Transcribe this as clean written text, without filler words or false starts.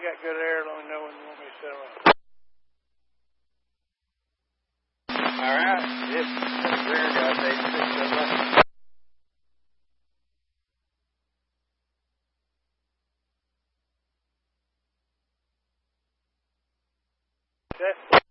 got good air. Let me know when you want me to set them up. All right. Yep. That's rear guys. 86. Set.